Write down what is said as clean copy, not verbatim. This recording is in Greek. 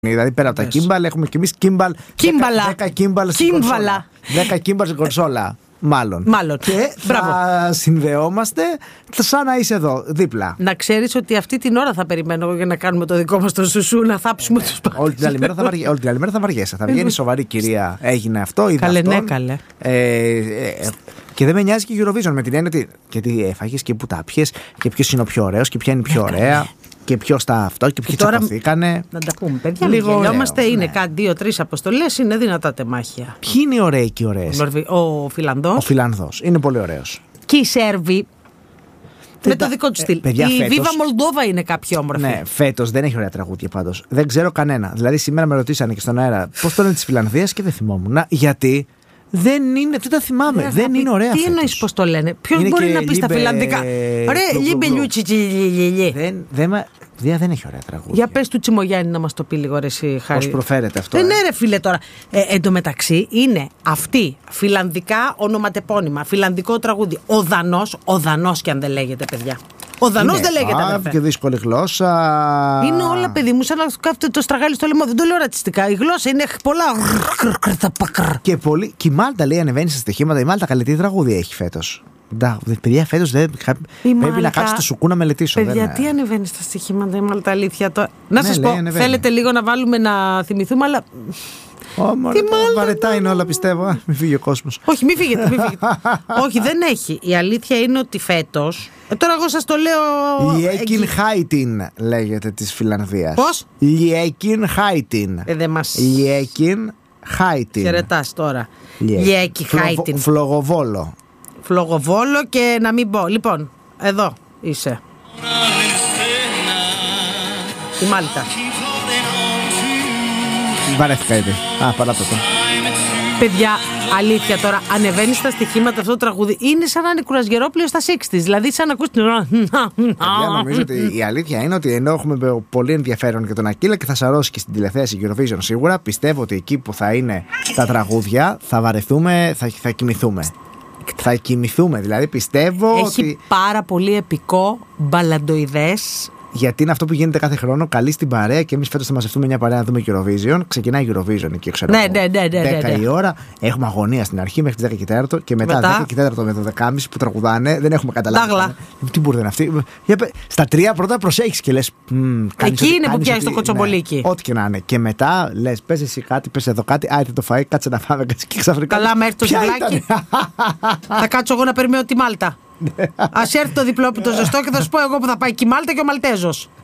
Δηλαδή πέρα από τα κύμπαλ έχουμε και εμείς κύμπαλ. 10 κύμπαλ στην κονσόλα. 10 κύμπαλ στην κονσόλα. Μάλλον. Και θα συνδεόμαστε σαν να είσαι εδώ, δίπλα. Να ξέρεις ότι αυτή την ώρα θα περιμένω για να κάνουμε το δικό μας το σουσού, να θάψουμε τους πάντες. Όλη την άλλη μέρα θα βαριέσαι. Θα βγαίνει σοβαρή κυρία. Έγινε αυτό, είδα αυτό. Ναι, καλέ. Και δεν με νοιάζει και η Eurovision με την έννοια ότι και τι έφαγες και που τα πιες και ποιος είναι ο πιο ωραίος και ποια είναι η πιο ωραία. Και ποιος τα αυτό και ποιοι τσακωθήκανε. Να τα πούμε, παιδιά. Λίγο γελιόμαστε. Είναι κάτι 2-3 αποστολές. Είναι δυνατά τεμάχια. Ποιοι είναι οι ωραίοι και οι ωραίες? Ο Φιλανδός. Ο Φιλανδός. Είναι πολύ ωραίος. Και οι Σέρβοι. Με το δικό του στυλ. Η Βίβα Μολδόβα είναι κάποια όμορφη. Ναι, φέτος δεν έχει ωραία τραγούδια πάντως. Δεν ξέρω κανένα. Δηλαδή σήμερα με ρωτήσανε και στον αέρα πώς το λένε της Φιλανδίας και δεν θυμόμουν. Γιατί δεν τα θυμάμαι. Δεν είναι ωραία. Τι εννοείς πώς το λένε? Ποιος μπορεί να πει στα φιλανδικά? Ωραία, λιμπελιούτσι. Δεν έχει ωραία τραγούδια. Για πες του Τσιμογιάννη να μας το πει λίγο, ρε εσύ, Χάρη. Πώς προφέρεται αυτό? Ναι, ρε φίλε τώρα. Εν τω μεταξύ είναι αυτή φιλανδικά ονοματεπώνυμα, φιλανδικό τραγούδι. Ο Δανός κι αν δεν λέγεται, παιδιά. Ο Δανός δεν λέγεται, βέβαια. Και δύσκολη γλώσσα. Είναι όλα, παιδί μου, σαν να κάθεται το στραγάλι στο λαιμό. Δεν το λέω ρατσιστικά. Η γλώσσα είναι πολλά. Και η Μάλτα λέει ανεβαίνει στα στοιχήματα. Η Μάλτα καλή τραγούδια έχει φέτος. Παιδιά, φέτος πρέπει να κάτσει το σουκού να μελετήσω. Παιδιά, τι ανεβαίνει στα στοιχήματα η Μάλτα, αλήθεια. Να σας πω, θέλετε λίγο να βάλουμε να θυμηθούμε, αλλά. Βαρετά είναι όλα, πιστεύω. Μην φύγει ο κόσμος. Όχι, μην φύγετε. Όχι, δεν έχει. Η αλήθεια είναι ότι φέτος. Τώρα εγώ σας το λέω. Λιέκιν Χάιτιν λέγεται της Φιλανδίας. Πώς? Λιέκιν Χάιτιν. Λιέκιν Χάιτιν. Χαιρετάς τώρα. Λιέκιν Χάιτιν. Φλογοβόλο και να μην πω. Λοιπόν, εδώ είσαι. Η Μάλτα. Βαρέθηκα ήδη. Παράτατο. Παιδιά, αλήθεια τώρα, ανεβαίνει στα στοιχήματα αυτό το τραγούδι. Είναι σαν να είναι κουρασγερόπλαιο στα 60's. Δηλαδή, σαν να ακούς την. Νομίζω ότι η αλήθεια είναι ότι ενώ έχουμε πολύ ενδιαφέρον για τον Ακύλα και θα σαρώσει και στην τηλεθέαση Eurovision σίγουρα, πιστεύω ότι εκεί που θα είναι τα τραγούδια θα βαρεθούμε, θα κοιμηθούμε. Θα κοιμηθούμε, δηλαδή πιστεύω. Έχει πάρα πολύ επικό, μπαλαντοειδές. Γιατί είναι αυτό που γίνεται κάθε χρόνο. Καλή στην παρέα και εμείς φέτος θα μαζευτούμε μια παρέα να δούμε Eurovision. Ξεκινάει Eurovision εκεί, ξέρω. Ναι. 10 η ώρα. Έχουμε αγωνία στην αρχή μέχρι τις 10 και 4 και μετά 10 και 4 με το 12.30 που τραγουδάνε. Δεν έχουμε καταλάβει. Τι μπουρδα είναι αυτή. Στα 3 πρώτα προσέχεις και λες. Εκεί είναι που πιάνεις το κοτσομπολίκι. Ό,τι και να είναι. Και μετά λες, πες εσύ κάτι, πες εδώ κάτι. Άιτε το φαΐ, κάτσε να φάμε. Και ξαφνικά. Καλά, με έρθει το σουβλάκι. Θα κάτσω εγώ να περιμένω τη Μάλτα. Ας έρθει το διπλό που το ζεστό και θα σου πω εγώ που θα πάει και η Μάλτα και ο Μαλτέζος.